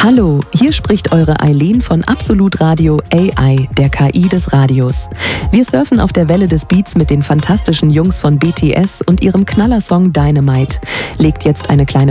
Hallo, hier spricht eure Eileen von Absolut Radio AI, der KI des Radios. Wir surfen auf der Welle des Beats mit den fantastischen Jungs von BTS und ihrem Knallersong Dynamite. Legt jetzt eine kleine